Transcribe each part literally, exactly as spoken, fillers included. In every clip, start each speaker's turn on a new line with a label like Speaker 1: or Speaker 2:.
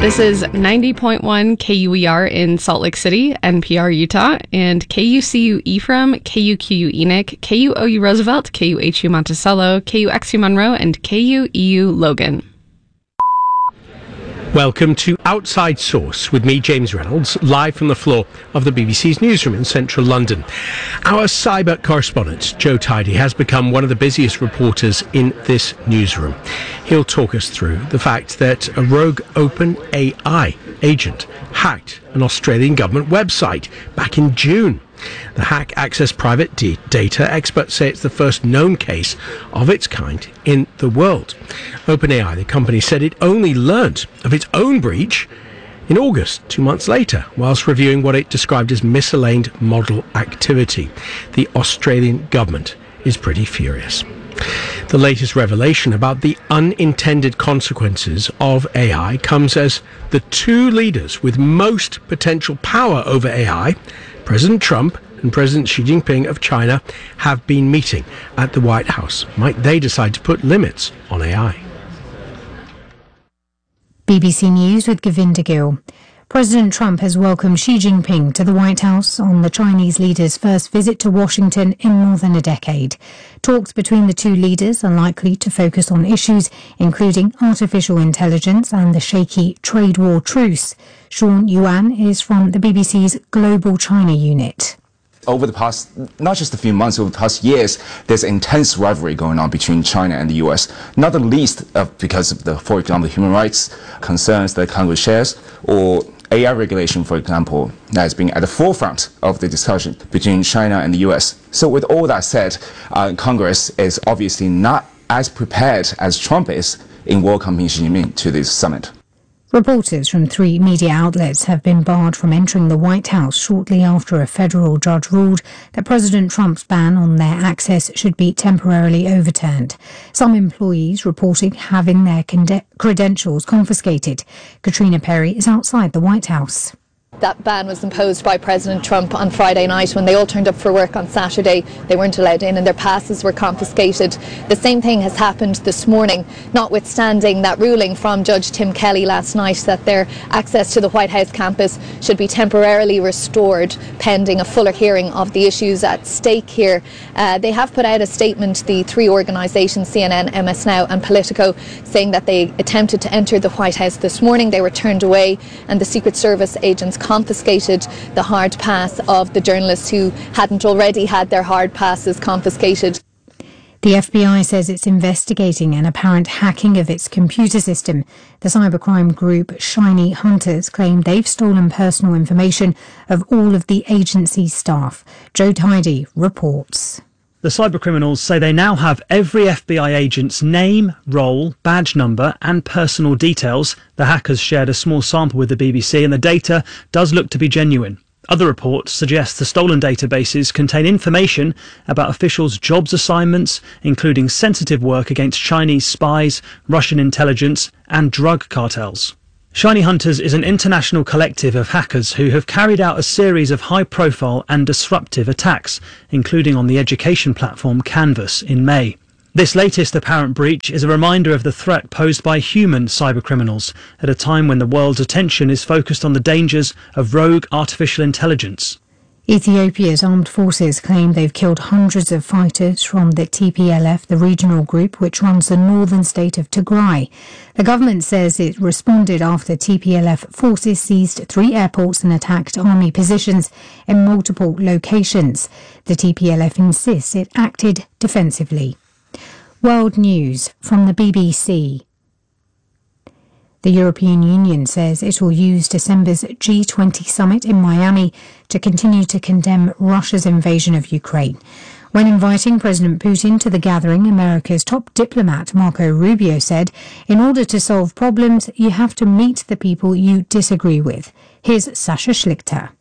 Speaker 1: This is ninety point one K U E R in Salt Lake City, N P R Utah, and K U C U Ephraim, K U Q U Enoch, K U O U Roosevelt, K U H U Monticello, K U X U Monroe, and K U E U Logan.
Speaker 2: Welcome to Outside Source with me, James Reynolds, live from the floor of the B B C's newsroom in central London. Our cyber correspondent, Joe Tidy, has become one of the busiest reporters in this newsroom. He'll talk us through the fact that a rogue OpenAI agent hacked an Australian government website back in June. The hack accessed private d- data. Experts say it's the first known case of its kind in the world. OpenAI, the company, said it only learnt of its own breach in August, two months later, whilst reviewing what it described as misaligned model activity. The Australian government is pretty furious. The latest revelation about the unintended consequences of A I comes as the two leaders with most potential power over A I, President Trump and President Xi Jinping of China, have been meeting at the White House. Might they decide to put limits on A I?
Speaker 3: B B C News with Govinda Gill. President Trump has welcomed Xi Jinping to the White House on the Chinese leader's first visit to Washington in more than a decade. Talks between the two leaders are likely to focus on issues including artificial intelligence and the shaky trade war truce. Sean Yuan is from the B B C's Global China unit.
Speaker 4: Over the past, not just a few months, over the past years, there's intense rivalry going on between China and the U S, not the least of because of the, for example, human rights concerns that Congress shares, or A I regulation, for example, that has been at the forefront of the discussion between China and the U S. So with all that said, uh, Congress is obviously not as prepared as Trump is in welcoming Xi Jinping to this summit.
Speaker 3: Reporters from three media outlets have been barred from entering the White House shortly after a federal judge ruled that President Trump's ban on their access should be temporarily overturned. Some employees reporting having their credentials confiscated. Katrina Perry is outside the White House.
Speaker 5: That ban was imposed by President Trump on Friday night when they all turned up for work on Saturday. They weren't allowed in and their passes were confiscated. The same thing has happened this morning, notwithstanding that ruling from Judge Tim Kelly last night that their access to the White House campus should be temporarily restored pending a fuller hearing of the issues at stake here. Uh, they have put out a statement, the three organisations, C N N, M S Now and Politico, saying that they attempted to enter the White House this morning. They were turned away and the Secret Service agents confiscated the hard pass of the journalists who hadn't already had their hard passes confiscated.
Speaker 3: The F B I says it's investigating an apparent hacking of its computer system. The cybercrime group Shiny Hunters claim they've stolen personal information of all of the agency's staff. Joe Tidy reports.
Speaker 6: The cybercriminals say they now have every F B I agent's name, role, badge number and personal details. The hackers shared a small sample with the B B C and the data does look to be genuine. Other reports suggest the stolen databases contain information about officials' jobs assignments, including sensitive work against Chinese spies, Russian intelligence and drug cartels. Shiny Hunters is an international collective of hackers who have carried out a series of high-profile and disruptive attacks, including on the education platform Canvas in May. This latest apparent breach is a reminder of the threat posed by human cybercriminals at a time when the world's attention is focused on the dangers of rogue artificial intelligence.
Speaker 3: Ethiopia's armed forces claim they've killed hundreds of fighters from the T P L F, the regional group which runs the northern state of Tigray. The government says it responded after T P L F forces seized three airports and attacked army positions in multiple locations. The T P L F insists it acted defensively. World News from the B B C. The European Union says it will use December's G twenty summit in Miami to continue to condemn Russia's invasion of Ukraine. When inviting President Putin to the gathering, America's top diplomat Marco Rubio said, "In order to solve problems, you have to meet the people you disagree with." Here's Sasha Schlichter.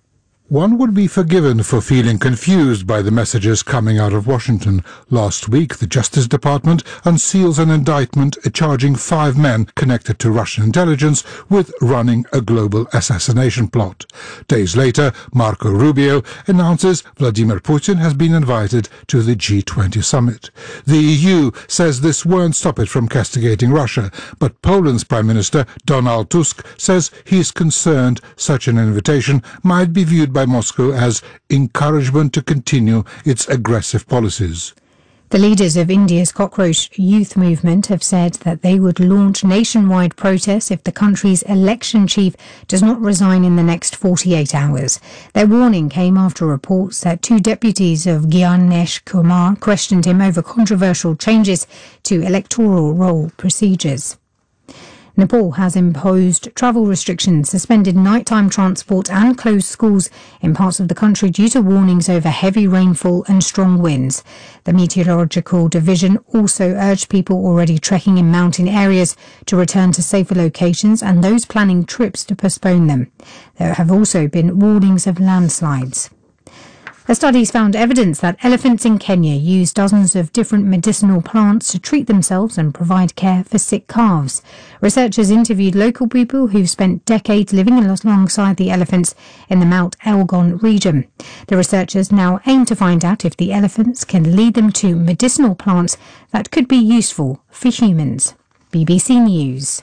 Speaker 7: One would be forgiven for feeling confused by the messages coming out of Washington. Last week, the Justice Department unseals an indictment charging five men connected to Russian intelligence with running a global assassination plot. Days later, Marco Rubio announces Vladimir Putin has been invited to the G twenty summit. The E U says this won't stop it from castigating Russia, but Poland's Prime Minister Donald Tusk says he's concerned such an invitation might be viewed by Moscow as encouragement to continue its aggressive policies.
Speaker 3: The leaders of India's cockroach youth movement have said that they would launch nationwide protests if the country's election chief does not resign in the next forty-eight hours. Their warning came after reports that two deputies of Gyanesh Kumar questioned him over controversial changes to electoral roll procedures. Nepal has imposed travel restrictions, suspended nighttime transport and closed schools in parts of the country due to warnings over heavy rainfall and strong winds. The Meteorological Division also urged people already trekking in mountain areas to return to safer locations and those planning trips to postpone them. There have also been warnings of landslides. The studies found evidence that elephants in Kenya use dozens of different medicinal plants to treat themselves and provide care for sick calves. Researchers interviewed local people who've spent decades living alongside the elephants in the Mount Elgon region. The researchers now aim to find out if the elephants can lead them to medicinal plants that could be useful for humans. B B C News.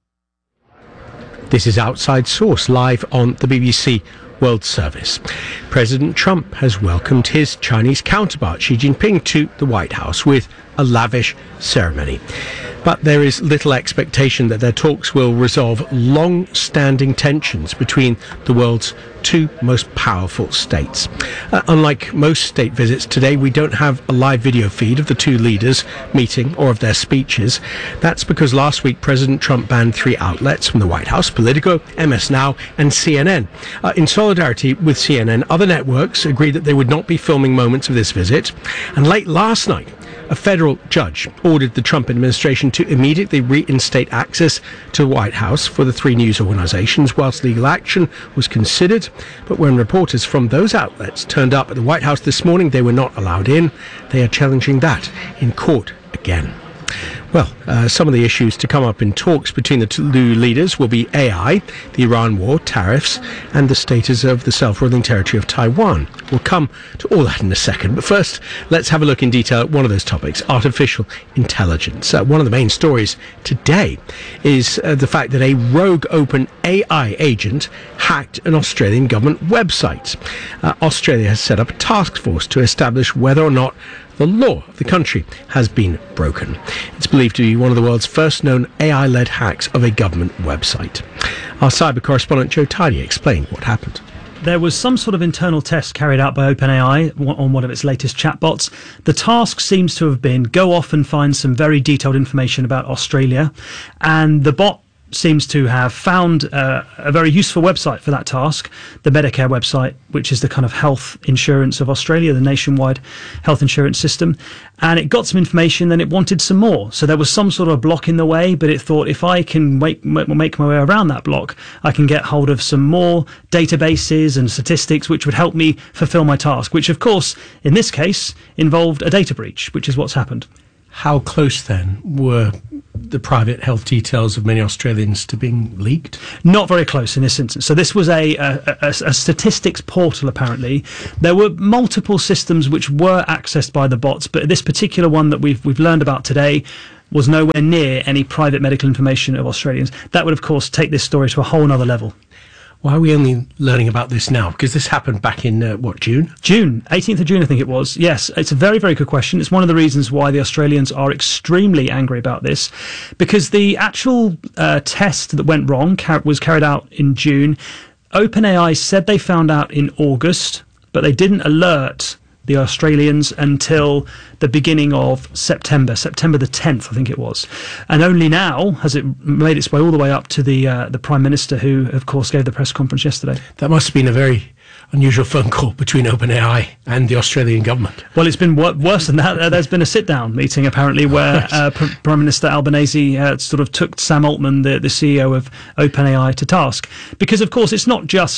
Speaker 2: This is Outside Source, live on the B B C World Service. President Trump has welcomed his Chinese counterpart Xi Jinping to the White House with a lavish ceremony. But there is little expectation that their talks will resolve long-standing tensions between the world's two most powerful states. Uh, unlike most state visits today, we don't have a live video feed of the two leaders meeting or of their speeches. That's because last week President Trump banned three outlets from the White House, Politico, M S Now and C N N. Uh, in solidarity with C N N, other networks agreed that they would not be filming moments of this visit. And late last night, a federal judge ordered the Trump administration to immediately reinstate access to the White House for the three news organizations whilst legal action was considered. But when reporters from those outlets turned up at the White House this morning, they were not allowed in. They are challenging that in court again. Well, uh, some of the issues to come up in talks between the two leaders will be A I, the Iran war, tariffs, and the status of the self-ruling territory of Taiwan. We'll come to all that in a second. But first, let's have a look in detail at one of those topics, artificial intelligence. Uh, one of the main stories today is uh, the fact that a rogue open A I agent hacked an Australian government website. Uh, Australia has set up a task force to establish whether or not the law of the country has been broken. It's believed to be one of the world's first known A I-led hacks of a government website. Our cyber correspondent Joe Tidy explained what happened.
Speaker 6: There was some sort of internal test carried out by OpenAI on one of its latest chatbots. The task seems to have been go off and find some very detailed information about Australia, and the bot seems to have found uh, a very useful website for that task, the Medicare website, which is the kind of health insurance of Australia, the nationwide health insurance system. And it got some information, then it wanted some more. So there was some sort of block in the way, but it thought if I can make, make my way around that block, I can get hold of some more databases and statistics which would help me fulfill my task, which of course, in this case, involved a data breach, which is what's happened.
Speaker 2: How close then were the private health details of many Australians to being leaked?
Speaker 6: Not very close in this instance. So this was a, a, a, a statistics portal, apparently. There were multiple systems which were accessed by the bots, but this particular one that we've we've learned about today was nowhere near any private medical information of Australians. That would, of course, take this story to a whole other level.
Speaker 2: Why are we only learning about this now? Because this happened back in, uh, what, June?
Speaker 6: June, eighteenth of June, I think it was. Yes, it's a very, very good question. It's one of the reasons why the Australians are extremely angry about this, because the actual uh, test that went wrong car- was carried out in June. OpenAI said they found out in August, but they didn't alert the Australians until the beginning of September, September the tenth, I think it was. And only now has it made its way all the way up to the uh, the Prime Minister, who, of course, gave the press conference yesterday.
Speaker 2: That must have been a very unusual phone call between OpenAI and the Australian government.
Speaker 6: Well, it's been wor- worse than that. Uh, there's been a sit-down meeting, apparently, where uh, P- Prime Minister Albanese uh, sort of took Sam Altman, the, the C E O of OpenAI, to task. Because, of course, it's not just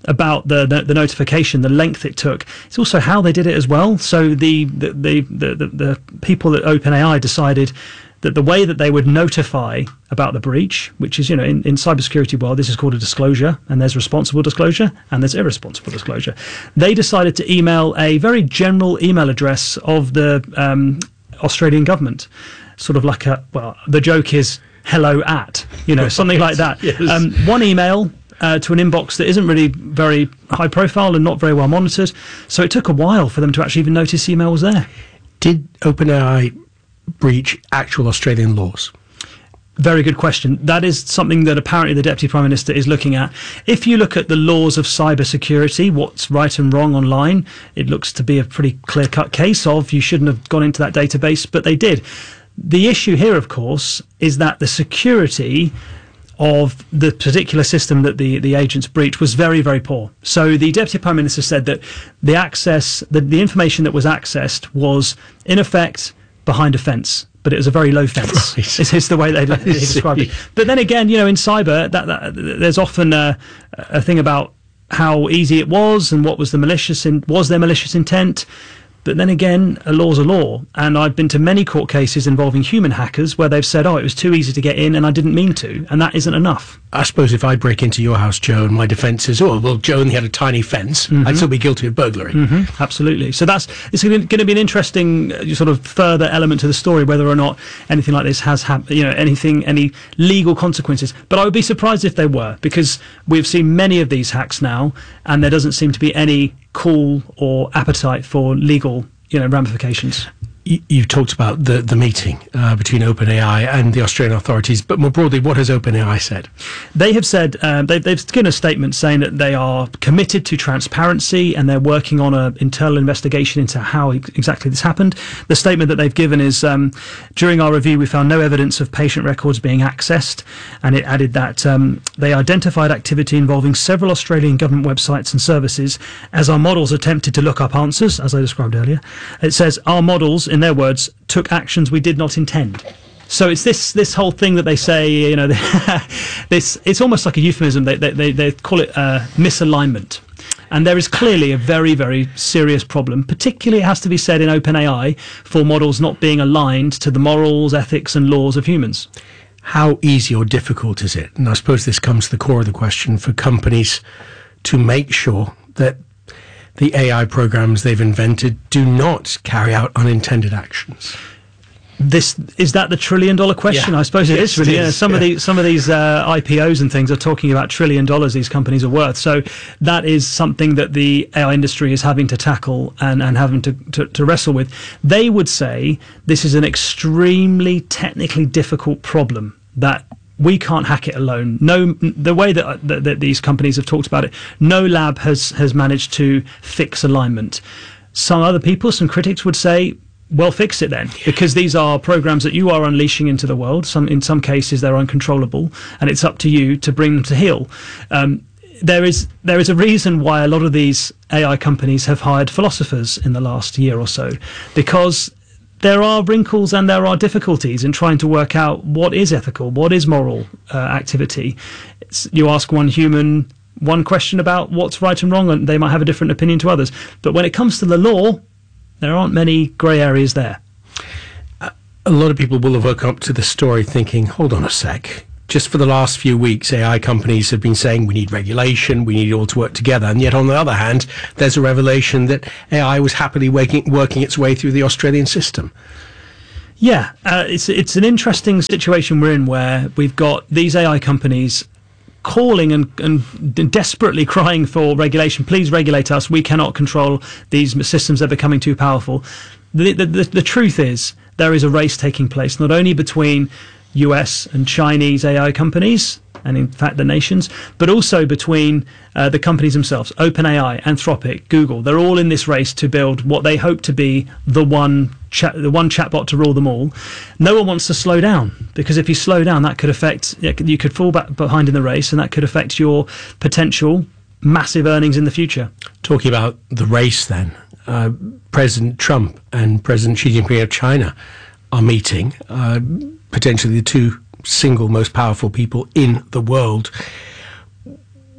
Speaker 6: about the, the the notification, the length it took. It's also how they did it as well. So the the the the, the, the people at OpenAI decided that the way that they would notify about the breach, which is, you know, in, in cybersecurity world, this is called a disclosure, and there's responsible disclosure and there's irresponsible disclosure. They decided to email a very general email address of the um, Australian government, sort of like a, well, the joke is hello at, you know, something like that.
Speaker 2: Yes.
Speaker 6: Um, one email uh, to an inbox that isn't really very high profile and not very well monitored. So it took a while for them to actually even notice the email was there.
Speaker 2: Did OpenAI breach actual Australian laws?
Speaker 6: Very good question. That is something that apparently the Deputy Prime Minister is looking at. If you look at the laws of cybersecurity, what's right and wrong online, it looks to be a pretty clear-cut case of you shouldn't have gone into that database, but they did. The issue here, of course, is that the security of the particular system that the, the agents breached was very, very poor. So the Deputy Prime Minister said that the access, the, the information that was accessed was, in effect, behind a fence, but it was a very low fence.
Speaker 2: Right.
Speaker 6: Is, is the way they, they described it. But then again, you know, in cyber, that, that there's often a, a thing about how easy it was and what was the malicious in, was there malicious intent. But then again, a law's a law, and I've been to many court cases involving human hackers where they've said, oh, it was too easy to get in and I didn't mean to, and that isn't enough.
Speaker 2: I suppose if I break into your house, Joe, and my defence is, oh, well, Joe only had a tiny fence, mm-hmm. I'd still be guilty of burglary.
Speaker 6: Mm-hmm. Absolutely. So that's it's going to be an interesting uh, sort of further element to the story, whether or not anything like this has happened, you know, anything, any legal consequences. But I would be surprised if there were, because we've seen many of these hacks now, and there doesn't seem to be any call or appetite for legal, you know, ramifications.
Speaker 2: You've talked about the, the meeting uh, between OpenAI and the Australian authorities, but more broadly, what has OpenAI said?
Speaker 6: They have said, um, they've, they've given a statement saying that they are committed to transparency and they're working on an internal investigation into how ex- exactly this happened. The statement that they've given is, um, during our review, we found no evidence of patient records being accessed, and it added that um, they identified activity involving several Australian government websites and services as our models attempted to look up answers, as I described earlier. It says, our models, in their words, took actions we did not intend. So it's this this whole thing that they say, you know, this it's almost like a euphemism. They they they call it uh, misalignment, and there is clearly a very very serious problem. Particularly, it has to be said in OpenAI for models not being aligned to the morals, ethics, and laws of humans.
Speaker 2: How easy or difficult is it? And I suppose this comes to the core of the question for companies to make sure that the A I programs they've invented do not carry out unintended actions.
Speaker 6: This is that the trillion dollar question?
Speaker 2: Yeah.
Speaker 6: I suppose it
Speaker 2: yes,
Speaker 6: is really.
Speaker 2: it is.
Speaker 6: Yeah, some
Speaker 2: yeah.
Speaker 6: of these some of these uh, I P Os and things are talking about trillion dollars these companies are worth. So that is something that the A I industry is having to tackle and, and having to, to, to wrestle with. They would say this is an extremely technically difficult problem that we can't hack it alone. No, the way that, that, that these companies have talked about it, no lab has, has managed to fix alignment. Some other people, some critics would say, well, fix it then, because these are programs that you are unleashing into the world. Some, in some cases, they're uncontrollable, and it's up to you to bring them to heel. Um, there is there is a reason why a lot of these A I companies have hired philosophers in the last year or so, because there are wrinkles and there are difficulties in trying to work out what is ethical, what is moral uh, activity. It's, you ask one human one question about what's right and wrong, and they might have a different opinion to others. But when it comes to the law, there aren't many grey areas there.
Speaker 2: A lot of people will have woken up to the story thinking, hold on a sec. Just for the last few weeks, A I companies have been saying we need regulation, we need it all to work together. And yet, on the other hand, there's a revelation that A I was happily working, working its way through the Australian system.
Speaker 6: Yeah, uh, it's it's an interesting situation we're in where we've got these A I companies calling and, and desperately crying for regulation. Please regulate us. We cannot control these systems. They're becoming too powerful. The, the, the, the truth is there is a race taking place, not only between U S and Chinese A I companies, and in fact the nations, but also between uh, the companies themselves, OpenAI, Anthropic, Google. They're all in this race to build what they hope to be the one chat, the one chatbot to rule them all. No one wants to slow down, because if you slow down, that could affect, you could fall back behind in the race, and that could affect your potential massive earnings in the future.
Speaker 2: Talking about the race then, uh, President Trump and President Xi Jinping of China are meeting, uh, potentially the two single most powerful people in the world.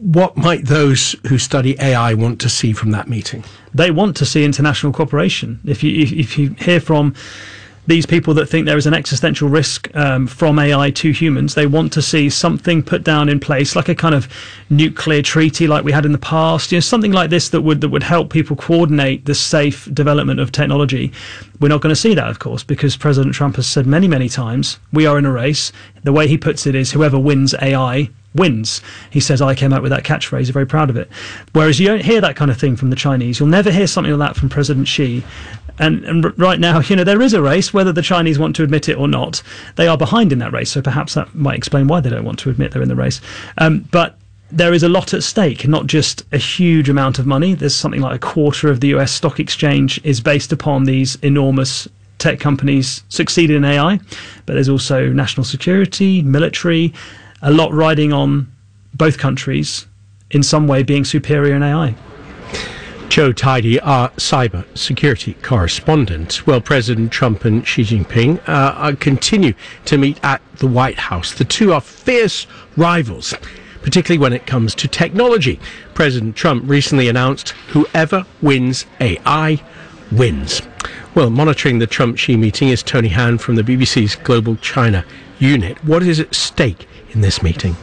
Speaker 2: what might those who study A I want to see from that meeting?
Speaker 6: They want to see international cooperation. If you if, if you hear from these people that think there is an existential risk um, from A I to humans, they want to see something put down in place, like a kind of nuclear treaty like we had in the past, you know, something like this that would that would help people coordinate the safe development of technology. We're not going to see that, of course, because President Trump has said many, many times, we are in a race. The way he puts it is whoever wins A I wins. He says, I came out with that catchphrase, very proud of it. Whereas you don't hear that kind of thing from the Chinese. You'll never hear something like that from President Xi. And, and right now, you know, there is a race, whether the Chinese want to admit it or not. They are behind in that race, so perhaps that might explain why they don't want to admit they're in the race. Um, but there is a lot at stake, not just a huge amount of money. There's something like a quarter of the U S stock exchange is based upon these enormous tech companies succeeding in A I. But there's also national security, military, a lot riding on both countries in some way being superior in A I.
Speaker 2: Joe Tidy, our cyber security correspondent. Well, President Trump and Xi Jinping uh, continue to meet at the White House. The two are fierce rivals, particularly when it comes to technology. President Trump recently announced whoever wins A I wins. Well, monitoring the Trump-Xi meeting is Tony Han from the B B C's Global China unit. What is at stake in this meeting?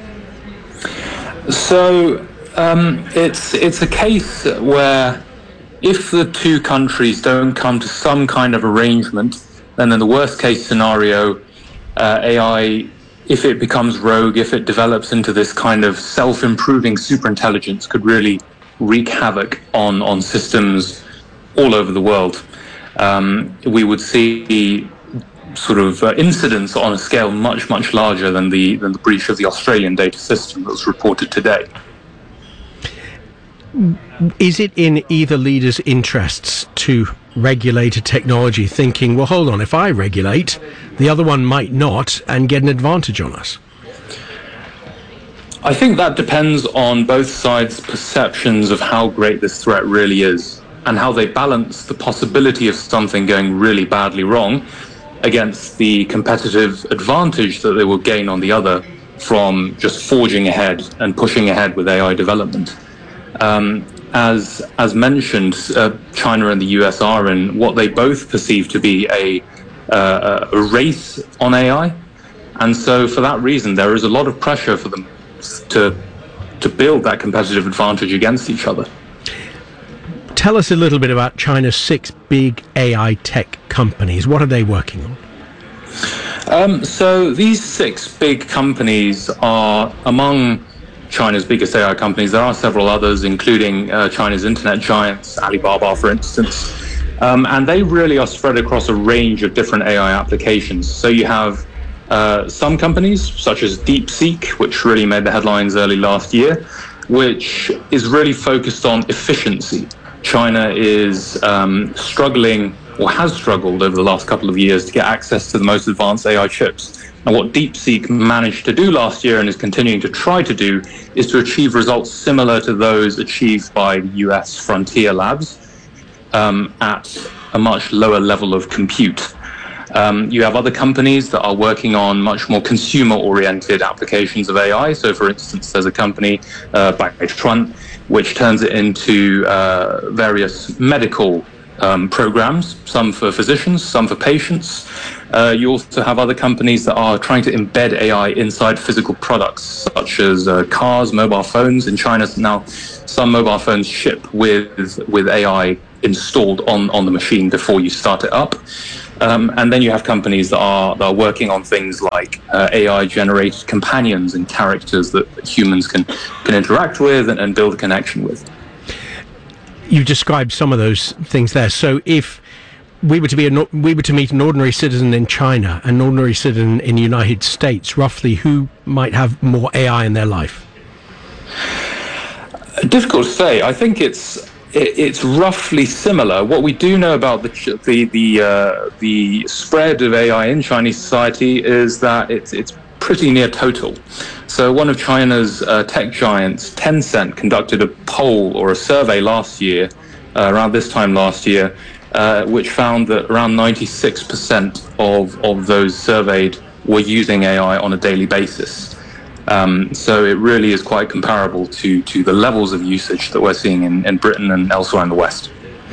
Speaker 8: So um, it's it's a case where if the two countries don't come to some kind of arrangement, then in the worst case scenario, uh, A I, if it becomes rogue, if it develops into this kind of self-improving superintelligence, could really wreak havoc on, on systems all over the world. Um, we would see sort of uh, incidents on a scale much, much larger than the than the breach of the Australian data system that was reported today.
Speaker 2: Is it in either leader's interests to regulate a technology, thinking, well, hold on, if I regulate, the other one might not and get an advantage on us?
Speaker 8: I think that depends on both sides' perceptions of how great this threat really is and how they balance the possibility of something going really badly wrong against the competitive advantage that they will gain on the other from just forging ahead and pushing ahead with A I development. Um, as as mentioned, uh, China and the U S are in what they both perceive to be a, uh, a race on A I. And so for that reason, there is a lot of pressure for them to, to build that competitive advantage against each other.
Speaker 2: Tell us a little bit about China's six big A I tech companies. What are they working on?
Speaker 8: Um, so these six big companies are among China's biggest A I companies. There are several others, including uh, China's internet giants, Alibaba, for instance. Um, and they really are spread across a range of different A I applications. So you have uh, some companies, such as DeepSeek, which really made the headlines early last year, which is really focused on efficiency. China is um, struggling, or has struggled over the last couple of years, to get access to the most advanced A I chips. And what DeepSeek managed to do last year and is continuing to try to do is to achieve results similar to those achieved by U S Frontier Labs um, at a much lower level of compute. Um, you have other companies that are working on much more consumer-oriented applications of A I. So, for instance, there's a company, uh, Baichuan, which turns it into uh, various medical um, programs, some for physicians, some for patients. Uh, you also have other companies that are trying to embed A I inside physical products, such as uh, cars, mobile phones. In China now, some mobile phones ship with with A I installed on, on the machine before you start it up. Um, and then you have companies that are, that are working on things like uh, A I-generated companions and characters that, that humans can, can interact with and, and build a connection with.
Speaker 2: You described some of those things there. So if we were to be a, we were to meet an ordinary citizen in China, an ordinary citizen in the United States, roughly who might have more A I in their life?
Speaker 8: Difficult to say. I think it's it, it's roughly similar. What we do know about the the the uh, the spread of A I in Chinese society is that it's it's pretty near total. So one of China's uh, tech giants, Tencent, conducted a poll or a survey last year, uh, around this time last year, uh, which found that around ninety-six percent of, of those surveyed were using A I on a daily basis. Um, so it really is quite comparable to, to the levels of usage that we're seeing in, in Britain and elsewhere in the West.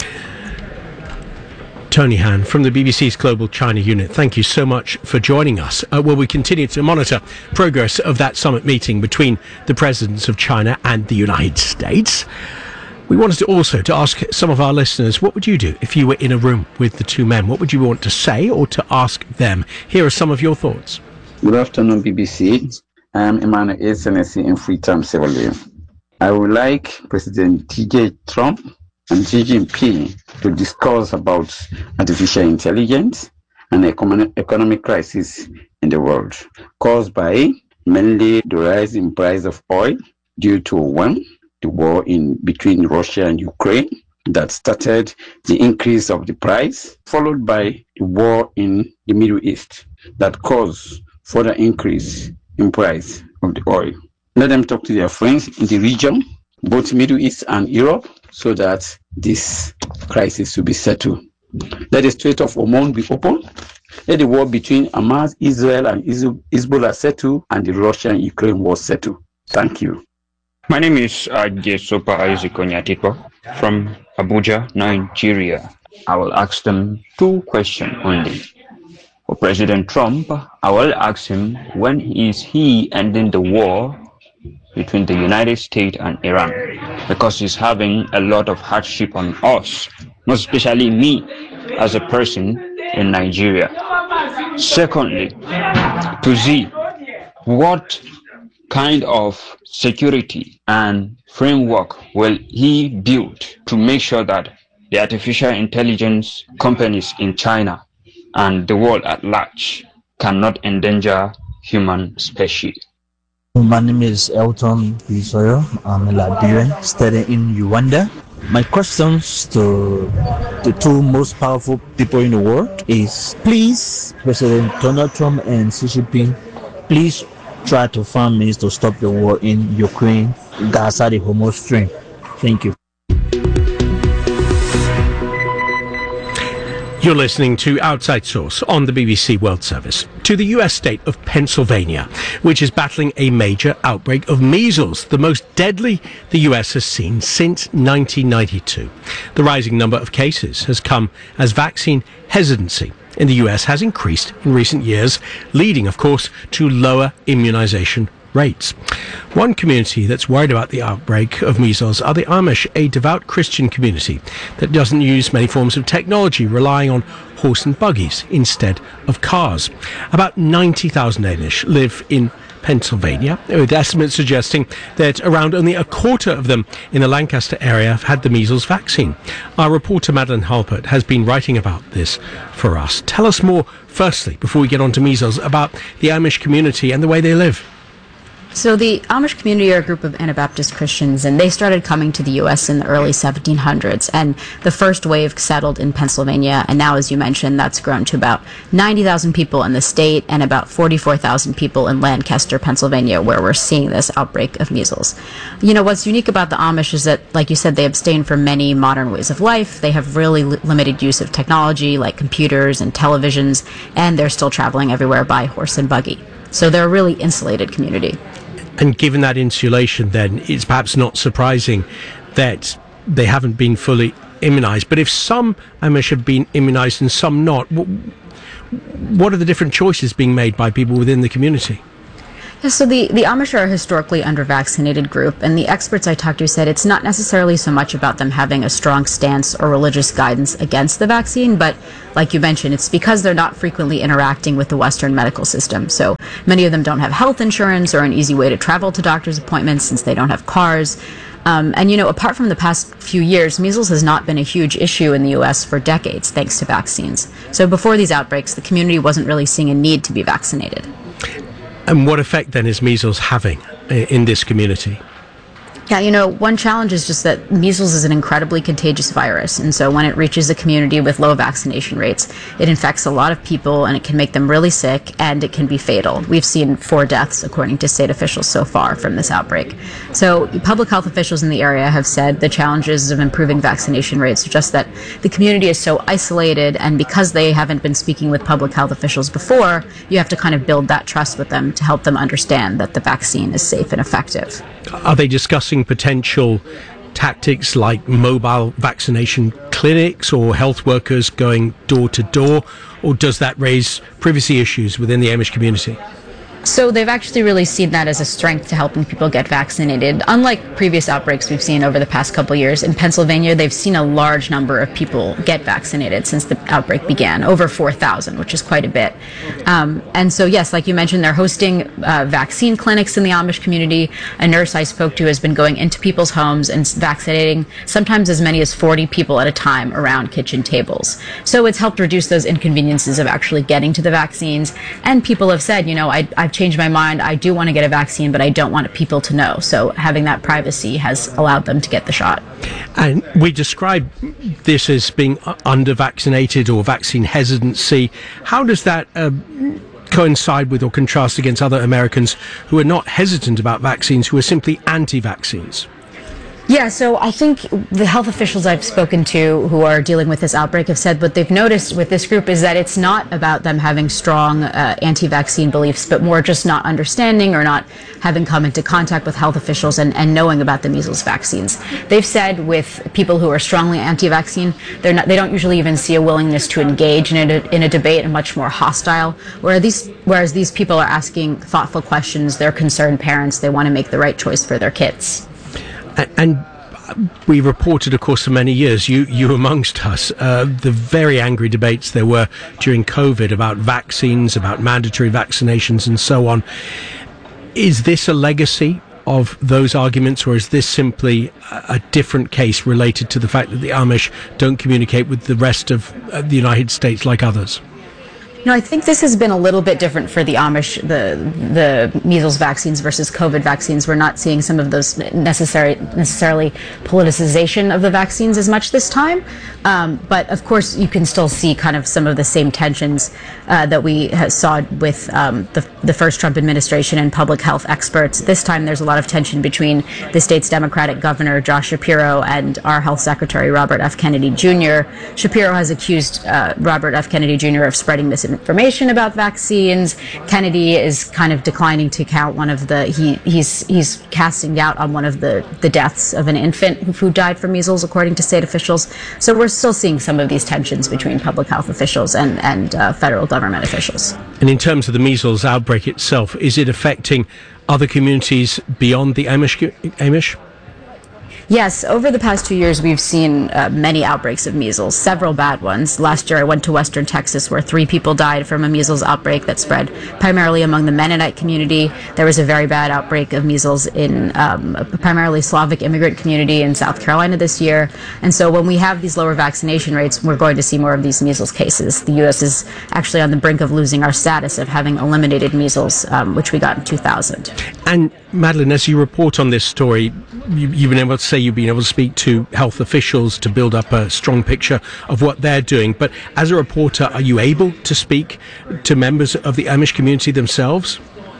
Speaker 2: Tony Han from the B B C's Global China Unit, thank you so much for joining us. Uh, well, we continue to monitor progress of that summit meeting between the presidents of China and the United States. We wanted to also to ask some of our listeners, what would you do if you were in a room with the two men? What would you want to say or to ask them? Here are some of your thoughts.
Speaker 9: Good afternoon, B B C. I am Emmanuel A. Senesi in Freetown, Sierra Leone. I would like President T J Trump and Xi Jinping to discuss about artificial intelligence and economic, economic crisis in the world, caused by mainly the rise in price of oil due to one, the war in between Russia and Ukraine that started the increase of the price, followed by the war in the Middle East that caused further increase in price of the oil. Let them talk to their friends in the region, both Middle East and Europe, so that this crisis will be settled. Let the Strait of Hormuz be open. Let the war between Hamas, Israel, and Hezbollah settle, and the Russia-Ukraine war settle. Thank you.
Speaker 10: My name is Ajesopa Ayuzikonyatikwa from Abuja, Nigeria. I will ask them two questions only. For President Trump, I will ask him, when is he ending the war between the United States and Iran? Because he's having a lot of hardship on us, most especially me as a person in Nigeria. Secondly, to see what kind of security and framework will he build to make sure that the artificial intelligence companies in China and the world at large cannot endanger human species.
Speaker 11: My name is Elton Bisoyo. I'm a Liberian studying in Uganda. My questions to the two most powerful people in the world is, please, President Donald Trump and Xi Jinping, please try to find means to stop the war in Ukraine, Gaza, the Hormuz Strait. Thank you.
Speaker 2: You're listening to Outside Source on the B B C World Service. To the U S state of Pennsylvania, which is battling a major outbreak of measles, the most deadly the U S has seen since nineteen ninety-two. The rising number of cases has come as vaccine hesitancy in the U S has increased in recent years, leading, of course, to lower immunization rates. One community that's worried about the outbreak of measles are the Amish, a devout Christian community that doesn't use many forms of technology, relying on horse and buggies instead of cars. About ninety thousand Amish live in Pennsylvania, with estimates suggesting that around only a quarter of them in the Lancaster area have had the measles vaccine. Our reporter Madeline Halpert has been writing about this for us. Tell us more, firstly, before we get on to measles, about the Amish community and the way they live.
Speaker 12: So the Amish community are a group of Anabaptist Christians, and they started coming to the U S in the early seventeen hundreds, and the first wave settled in Pennsylvania, and now, as you mentioned, that's grown to about ninety thousand people in the state and about forty-four thousand people in Lancaster, Pennsylvania, where we're seeing this outbreak of measles. You know, what's unique about the Amish is that, like you said, they abstain from many modern ways of life. They have really li- limited use of technology like computers and televisions, and they're still traveling everywhere by horse and buggy. So they're a really insulated community.
Speaker 2: And given that insulation, then, it's perhaps not surprising that they haven't been fully immunized. But if some Amish have been immunized and some not, what are the different choices being made by people within the community?
Speaker 12: So the, the Amish are a historically under-vaccinated group, and the experts I talked to said it's not necessarily so much about them having a strong stance or religious guidance against the vaccine, but like you mentioned, it's because they're not frequently interacting with the Western medical system. So many of them don't have health insurance or an easy way to travel to doctor's appointments since they don't have cars. Um, and, you know, apart from the past few years, measles has not been a huge issue in the U S for decades, thanks to vaccines. So before these outbreaks, the community wasn't really seeing a need to be vaccinated.
Speaker 2: And what effect then is measles having in this community?
Speaker 12: Yeah, you know, one challenge is just that measles is an incredibly contagious virus. And so when it reaches a community with low vaccination rates, it infects a lot of people and it can make them really sick and it can be fatal. We've seen four deaths, according to state officials so far from this outbreak. So public health officials in the area have said the challenges of improving vaccination rates are just that the community is so isolated, and because they haven't been speaking with public health officials before, you have to kind of build that trust with them to help them understand that the vaccine is safe and effective.
Speaker 2: Are they discussing potential tactics like mobile vaccination clinics or health workers going door to door, or does that raise privacy issues within the Amish community?
Speaker 12: So they've actually really seen that as a strength to helping people get vaccinated. Unlike previous outbreaks we've seen over the past couple of years, in Pennsylvania, they've seen a large number of people get vaccinated since the outbreak began, over four thousand, which is quite a bit. Um, and so, yes, like you mentioned, they're hosting uh, vaccine clinics in the Amish community. A nurse I spoke to has been going into people's homes and vaccinating sometimes as many as forty people at a time around kitchen tables. So it's helped reduce those inconveniences of actually getting to the vaccines. And people have said, you know, I, I've changed my mind. I do want to get a vaccine, but I don't want people to know. So having that privacy has allowed them to get the shot.
Speaker 2: And we describe this as being under-vaccinated or vaccine hesitancy. How does that uh, coincide with or contrast against other Americans who are not hesitant about vaccines, who are simply anti-vaccines?
Speaker 12: Yeah, so I think the health officials I've spoken to who are dealing with this outbreak have said what they've noticed with this group is that it's not about them having strong uh, anti-vaccine beliefs, but more just not understanding or not having come into contact with health officials and, and knowing about the measles vaccines. They've said with people who are strongly anti-vaccine, they're not, they don't usually even see a willingness to engage in a, in a debate and much more hostile, whereas these, whereas these people are asking thoughtful questions, they're concerned parents, they want to make the right choice for their kids.
Speaker 2: And we reported, of course, for many years, you, you amongst us, uh, the very angry debates there were during COVID about vaccines, about mandatory vaccinations and so on. Is this a legacy of those arguments, or is this simply a, a different case related to the fact that the Amish don't communicate with the rest of uh, the United States like others?
Speaker 12: No, I think this has been a little bit different for the Amish, the the measles vaccines versus COVID vaccines. We're not seeing some of those necessary necessarily politicization of the vaccines as much this time. Um, but of course, you can still see kind of some of the same tensions uh, that we saw with um, the, the first Trump administration and public health experts. This time, there's a lot of tension between the state's Democratic governor, Josh Shapiro, and our health secretary, Robert F. Kennedy Junior Shapiro has accused uh, Robert F. Kennedy Junior of spreading misinformation information about vaccines. Kennedy is kind of declining to count one of the, he, he's he's casting doubt on one of the, the deaths of an infant who, who died from measles, according to state officials. So we're still seeing some of these tensions between public health officials and, and uh, federal government officials.
Speaker 2: And in terms of the measles outbreak itself, is it affecting other communities beyond the Amish? Amish?
Speaker 12: Yes, over the past two years, we've seen uh, many outbreaks of measles, several bad ones. Last year, I went to Western Texas, where three people died from a measles outbreak that spread primarily among the Mennonite community. There was a very bad outbreak of measles in um, a primarily Slavic immigrant community in South Carolina this year. And so when we have these lower vaccination rates, we're going to see more of these measles cases. The U S is actually on the brink of losing our status of having eliminated measles, um, which we got in two thousand.
Speaker 2: And Madeline, as you report on this story, you, you've been able to say you've been able to speak to health officials to build up a strong picture of what they're doing. But as a reporter, are you able to speak to members of the Amish community themselves?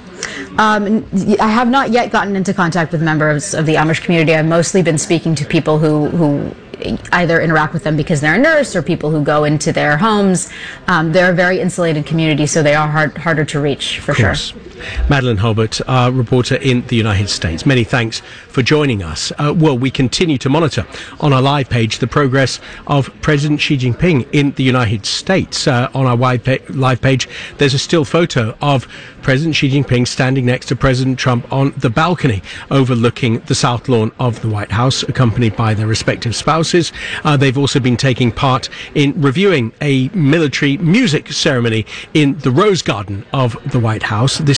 Speaker 12: Um, I have not yet gotten into contact with members of the Amish community. I've mostly been speaking to people who, who either interact with them because they're a nurse or people who go into their homes. Um, they're a very insulated community, so they are hard, harder to reach, for sure.
Speaker 2: Madeline Hobart, our reporter in the United States. Many thanks for joining us. Uh, well, we continue to monitor on our live page the progress of President Xi Jinping in the United States. Uh, on our live page, there's a still photo of President Xi Jinping standing next to President Trump on the balcony overlooking the south lawn of the White House, accompanied by their respective spouses. Uh, they've also been taking part in reviewing a military music ceremony in the Rose Garden of the White House. This is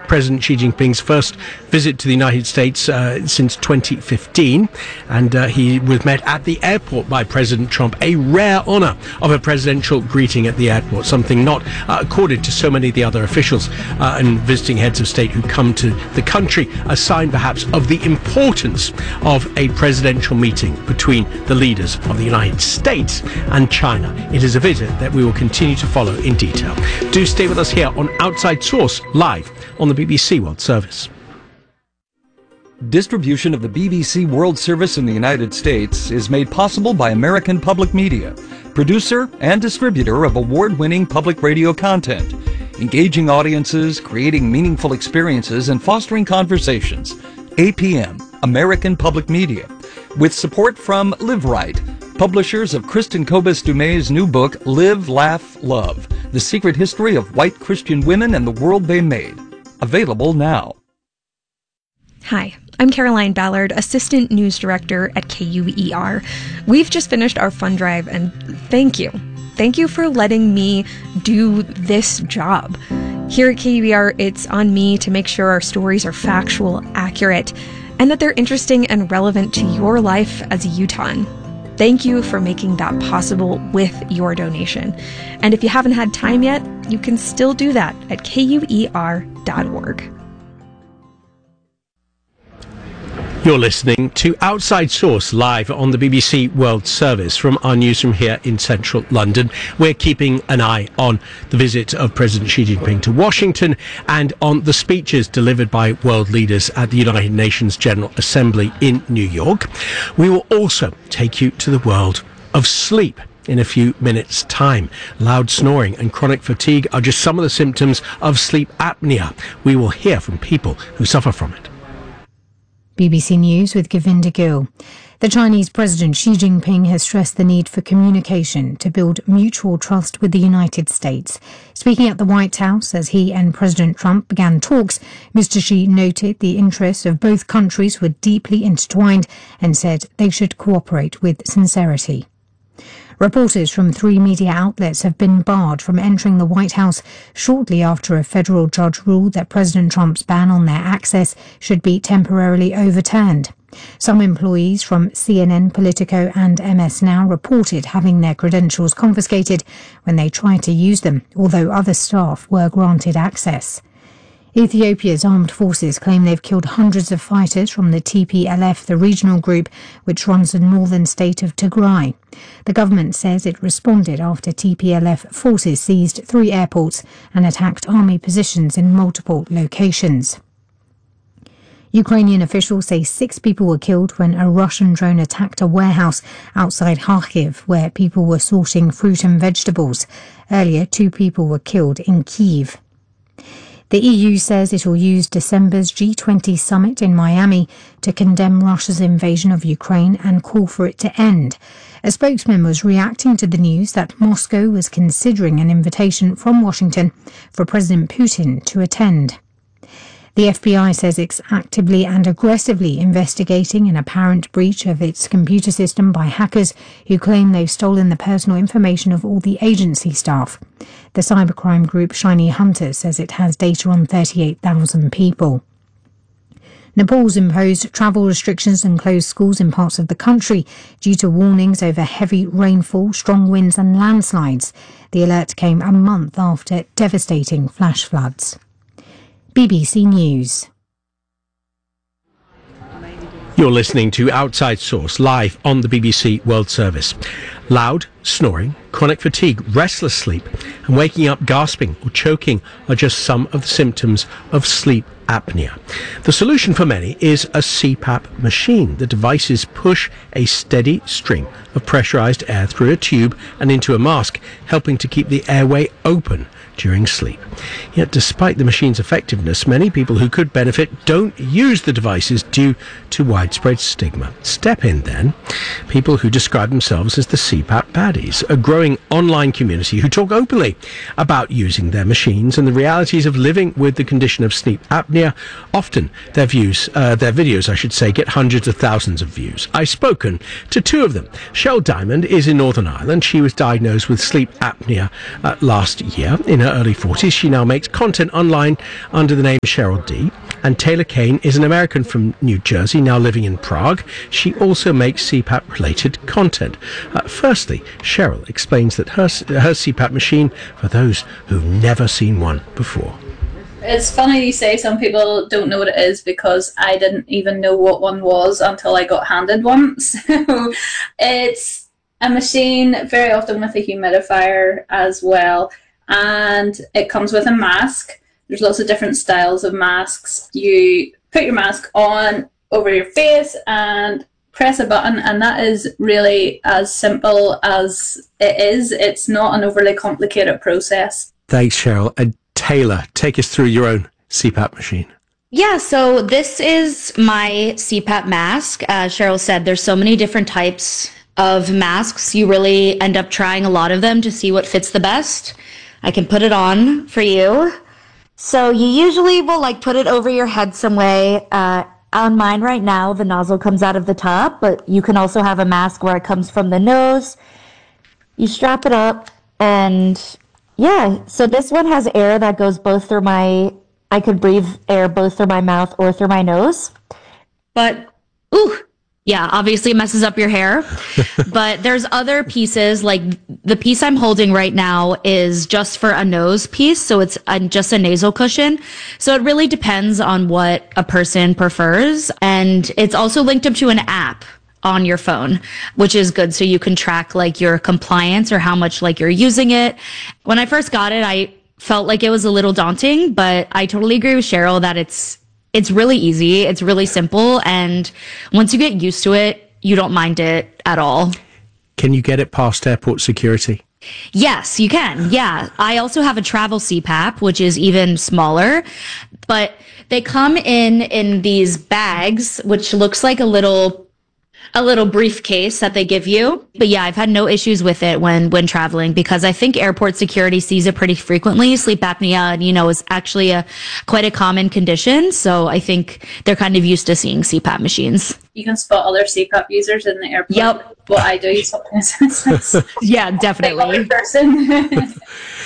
Speaker 2: President Xi Jinping's first visit to the United States uh, since twenty fifteen, and uh, he was met at the airport by President Trump, a rare honour of a presidential greeting at the airport, something not uh, accorded to so many of the other officials uh, and visiting heads of state who come to the country, a sign perhaps of the importance of a presidential meeting between the leaders of the United States and China. It is a visit that we will continue to follow in detail. Do stay with us here on Outside Source, live on the B B C World Service.
Speaker 13: Distribution of the B B C World Service in the United States is made possible by American Public Media, producer and distributor of award-winning public radio content, engaging audiences, creating meaningful experiences, and fostering conversations. A P M, American Public Media, with support from Live Right, publishers of Kristen Kobus Dumay's new book, Live, Laugh, Love, The Secret History of White Christian Women and the World They Made. Available now.
Speaker 14: Hi, I'm Caroline Ballard, Assistant News Director at K U E R. We've just finished our fund drive, and thank you. Thank you for letting me do this job. Here at K U E R, it's on me to make sure our stories are factual, accurate, and that they're interesting and relevant to your life as a Utahn. Thank you for making that possible with your donation. And if you haven't had time yet, you can still do that at K U E R dot org.
Speaker 2: You're listening to Outside Source live on the B B C World Service from our newsroom here in central London. We're keeping an eye on the visit of President Xi Jinping to Washington and on the speeches delivered by world leaders at the United Nations General Assembly in New York. We will also take you to the world of sleep in a few minutes' time. Loud snoring and chronic fatigue are just some of the symptoms of sleep apnea. We will hear from people who suffer from it.
Speaker 3: B B C News with Govinda Gill. The Chinese President Xi Jinping has stressed the need for communication to build mutual trust with the United States. Speaking at the White House as he and President Trump began talks, Mister Xi noted the interests of both countries were deeply intertwined and said they should cooperate with sincerity. Reporters from three media outlets have been barred from entering the White House shortly after a federal judge ruled that President Trump's ban on their access should be temporarily overturned. Some employees from C N N, Politico and M S Now reported having their credentials confiscated when they tried to use them, although other staff were granted access. Ethiopia's armed forces claim they've killed hundreds of fighters from the T P L F, the regional group which runs the northern state of Tigray. The government says it responded after T P L F forces seized three airports and attacked army positions in multiple locations. Ukrainian officials say six people were killed when a Russian drone attacked a warehouse outside Kharkiv where people were sorting fruit and vegetables. Earlier, two people were killed in Kyiv. The E U says it will use December's G twenty summit in Miami to condemn Russia's invasion of Ukraine and call for it to end. A spokesman was reacting to the news that Moscow was considering an invitation from Washington for President Putin to attend. The F B I says it's actively and aggressively investigating an apparent breach of its computer system by hackers who claim they've stolen the personal information of all the agency staff. The cybercrime group Shiny Hunters says it has data on thirty-eight thousand people. Nepal's imposed travel restrictions and closed schools in parts of the country due to warnings over heavy rainfall, strong winds and landslides. The alert came a month after devastating flash floods. B B C News.
Speaker 2: You're listening to Outside Source live on the B B C World Service. Loud snoring, chronic fatigue, restless sleep, and waking up gasping or choking are just some of the symptoms of sleep apnea. The solution for many is a C PAP machine. The devices push a steady stream of pressurized air through a tube and into a mask, helping to keep the airway open during sleep. Yet despite the machine's effectiveness, many people who could benefit don't use the devices due to widespread stigma. Step in then, people who describe themselves as the C PAP baddies, a growing online community who talk openly about using their machines and the realities of living with the condition of sleep apnea. Often their views, uh, their videos, I should say, get hundreds of thousands of views. I've spoken to two of them. Shell Diamond is in Northern Ireland. She was diagnosed with sleep apnea uh, last year. In her early forties. She now makes content online under the name Cheryl D. And Taylor Kane is an American from New Jersey, now living in Prague. She also makes C PAP-related content. Uh, firstly, Cheryl explains that her, her C PAP machine for those who've never seen one before.
Speaker 15: It's funny you say some people don't know what it is, because I didn't even know what one was until I got handed one. So it's a machine, very often with a humidifier as well, and it comes with a mask. There's lots of different styles of masks. You put your mask on over your face and press a button, and that is really as simple as it is. It's not an overly complicated process.
Speaker 2: Thanks, Cheryl. And Taylor, take us through your own C PAP machine.
Speaker 12: Yeah, so this is my C PAP mask. As Cheryl said, there's so many different types of masks. You really end up trying a lot of them to see what fits the best. I can put it on for you. So you usually will like put it over your head some way. Uh, on mine right now, the nozzle comes out of the top, but you can also have a mask where it comes from the nose. You strap it up, and yeah, so this one has air that goes both through my, I could breathe air both through my mouth or through my nose. But, ooh, yeah, obviously it messes up your hair. But there's other pieces, like the piece I'm holding right now is just for a nose piece. So it's a, just a nasal cushion. So it really depends on what a person prefers. And it's also linked up to an app on your phone, which is good. So you can track like your compliance or how much like you're using it. When I first got it, I felt like it was a little daunting, but I totally agree with Cheryl that it's It's really easy. It's really simple. And once you get used to it, you don't mind it at all.
Speaker 2: Can you get it past airport security?
Speaker 12: Yes, you can. Yeah. I also have a travel C PAP, which is even smaller, but they come in in these bags, which looks like a little a little briefcase that they give you. But yeah, I've had no issues with it when, when traveling, because I think airport security sees it pretty frequently. Sleep apnea, you know, is actually a quite a common condition. So I think they're kind of used to seeing C PAP machines.
Speaker 15: You can spot other C PAP users in the airport.
Speaker 12: Yep.
Speaker 15: What I do sometimes.
Speaker 12: Yeah, definitely.
Speaker 15: Person.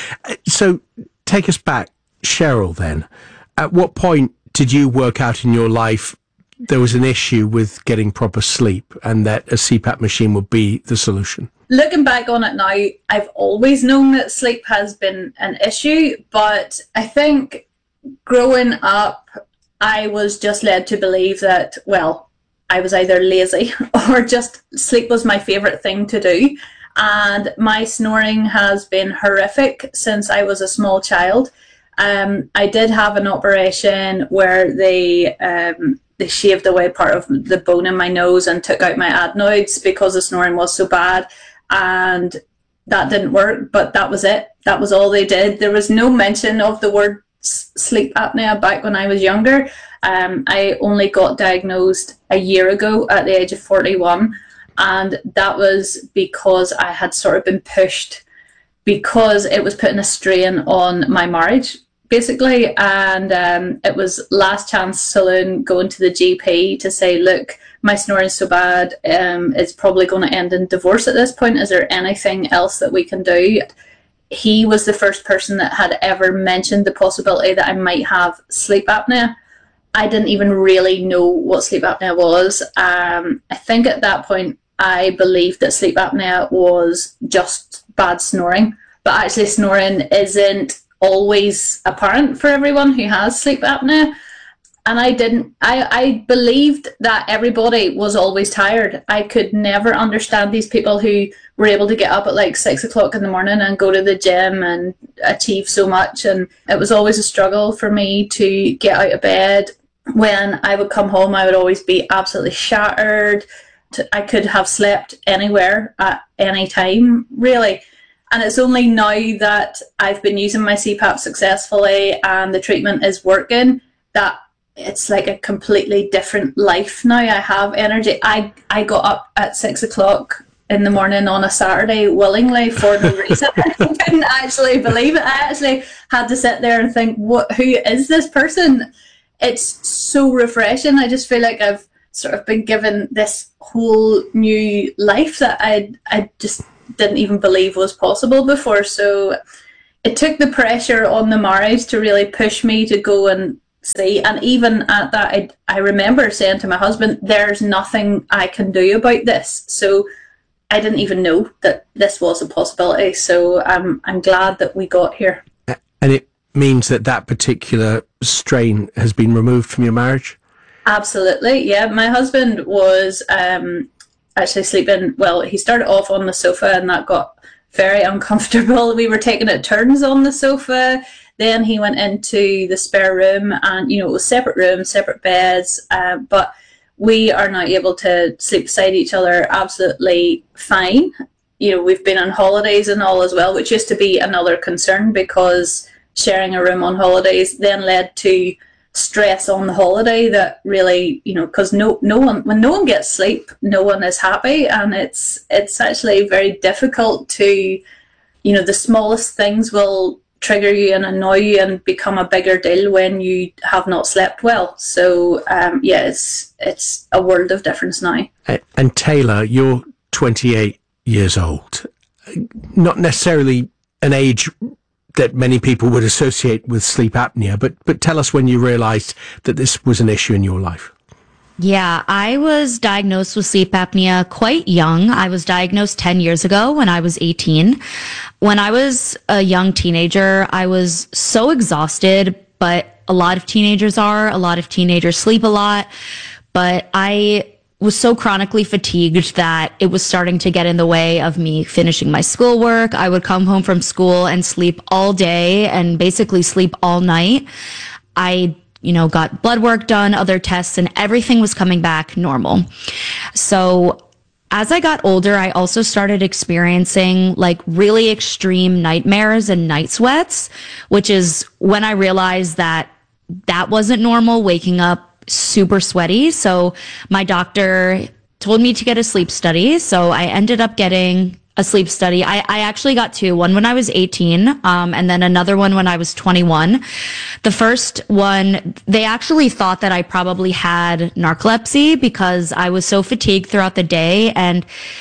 Speaker 2: So take us back, Cheryl, then. At what point did you work out in your life there was an issue with getting proper sleep and that a C PAP machine would be the solution?
Speaker 15: Looking back on it now, I've always known that sleep has been an issue, but I think growing up, I was just led to believe that, well, I was either lazy or just sleep was my favourite thing to do. And my snoring has been horrific since I was a small child. Um, I did have an operation where they um, they shaved away part of the bone in my nose and took out my adenoids because the snoring was so bad, and that didn't work, but that was it. That was all they did. There was no mention of the word sleep apnea back when I was younger. Um, I only got diagnosed a year ago at the age of forty-one, and that was because I had sort of been pushed, because it was putting a strain on my marriage, basically. And um, it was last chance saloon, going to the G P to say, look, my snoring's so bad, um, it's probably going to end in divorce at this point. Is there anything else that we can do? He was the first person that had ever mentioned the possibility that I might have sleep apnea. I didn't even really know what sleep apnea was. Um, I think at that point I believed that sleep apnea was just bad snoring, but actually snoring isn't always apparent for everyone who has sleep apnea. And I didn't, I, I believed that everybody was always tired. I could never understand these people who were able to get up at like six o'clock in the morning and go to the gym and achieve so much. And it was always a struggle for me to get out of bed. When I would come home, I would always be absolutely shattered. I could have slept anywhere at any time, really. And it's only now that I've been using my C PAP successfully and the treatment is working that it's like a completely different life now. I have energy. I, I got up at six o'clock in the morning on a Saturday willingly for no reason. I couldn't actually believe it. I actually had to sit there and think, what? Who is this person? It's so refreshing. I just feel like I've sort of been given this whole new life that I I just didn't even believe was possible before. So it took the pressure on the marriage to really push me to go and see. And even at that, I, I remember saying to my husband, there's nothing I can do about this. So I didn't even know that this was a possibility. So um, I'm glad that we got here.
Speaker 2: And it means that that particular strain has been removed from your marriage?
Speaker 15: Absolutely, yeah. My husband was um, actually sleeping, well, he started off on the sofa and that got very uncomfortable. We were taking it turns on the sofa. Then he went into the spare room and, you know, it was separate rooms, separate beds, uh, but we are now able to sleep beside each other absolutely fine. You know, we've been on holidays and all as well, which used to be another concern because sharing a room on holidays then led to stress on the holiday that really, you know, because no no one when no one gets sleep, no one is happy, and it's it's actually very difficult to, you know, the smallest things will trigger you and annoy you and become a bigger deal when you have not slept well. So um yeah, it's it's a world of difference now.
Speaker 2: And Taylor, you're twenty-eight years old, not necessarily an age that many people would associate with sleep apnea, but but tell us when you realized that this was an issue in your life.
Speaker 12: Yeah, I was diagnosed with sleep apnea quite young. I was diagnosed ten years ago when I was eighteen. When I was a young teenager, I was so exhausted, but a lot of teenagers are. A lot of teenagers sleep a lot, but I was so chronically fatigued that it was starting to get in the way of me finishing my schoolwork. I would come home from school and sleep all day and basically sleep all night. I, you know, got blood work done, other tests, and everything was coming back normal. So as I got older, I also started experiencing like really extreme nightmares and night sweats, which is when I realized that that wasn't normal, waking up super sweaty. So my doctor told me to get a sleep study. So I ended up getting a sleep study. I, I actually got two, one when I was eighteen, um, and then another one when I was twenty-one. The first one, they actually thought that I probably had narcolepsy because I was so fatigued throughout the day, and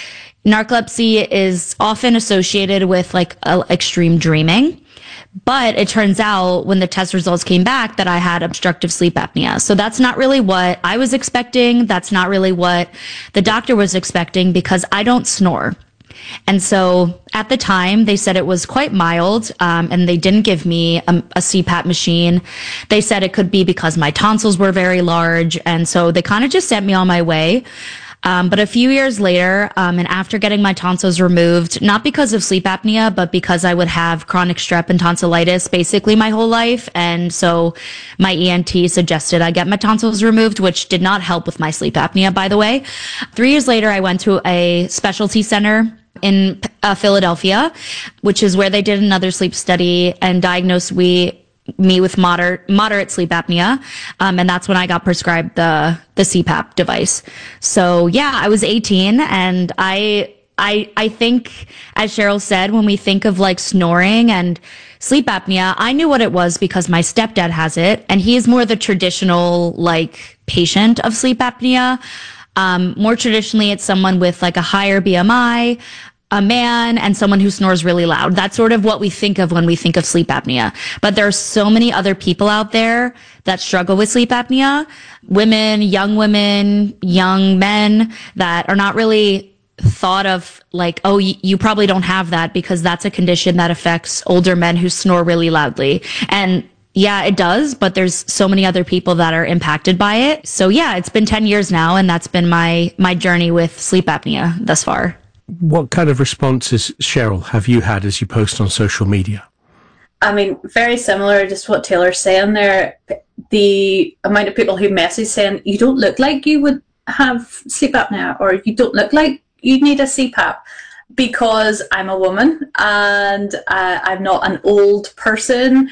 Speaker 12: narcolepsy is often associated with like uh, extreme dreaming. But it turns out when the test results came back that I had obstructive sleep apnea. So that's not really what I was expecting. That's not really what the doctor was expecting because I don't snore. And so at the time, they said it was quite mild, um, and they didn't give me a, a C PAP machine. They said it could be because my tonsils were very large. And so they kind of just sent me on my way. Um, but a few years later, um, and after getting my tonsils removed, not because of sleep apnea, but because I would have chronic strep and tonsillitis basically my whole life. And so my E N T suggested I get my tonsils removed, which did not help with my sleep apnea, by the way. Three years later, I went to a specialty center in uh, Philadelphia, which is where they did another sleep study and diagnosed we me with moderate moderate sleep apnea, um, and that's when I got prescribed the the C PAP device. So yeah, I was eighteen, and I I I think, as Cheryl said, when we think of like snoring and sleep apnea, I knew what it was because my stepdad has it, and he is more the traditional like patient of sleep apnea. Um, more traditionally, it's someone with like a higher B M I, a man, and someone who snores really loud. That's sort of what we think of when we think of sleep apnea. But there are so many other people out there that struggle with sleep apnea. Women, young women, young men that are not really thought of like, oh, y- you probably don't have that because that's a condition that affects older men who snore really loudly. And yeah, it does, but there's so many other people that are impacted by it. So yeah, it's been ten years now, and that's been my my journey with sleep apnea thus far.
Speaker 2: What kind of responses, Cheryl, have you had as you post on social media?
Speaker 15: I mean, very similar, just what Taylor's saying there. The amount of people who message saying, you don't look like you would have sleep apnea, or you don't look like you need a C PAP. Because I'm a woman and uh, I'm not an old person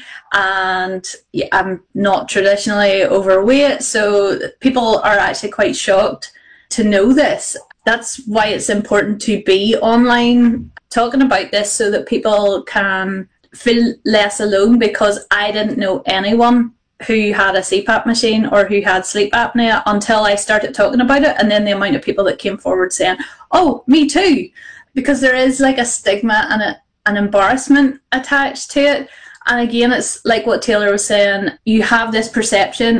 Speaker 15: and I'm not traditionally overweight. So people are actually quite shocked to know this. That's why it's important to be online talking about this so that people can feel less alone, because I didn't know anyone who had a C PAP machine or who had sleep apnea until I started talking about it. And then the amount of people that came forward saying, oh, me too. Because there is like a stigma and a, an embarrassment attached to it. And again, it's like what Taylor was saying, you have this perception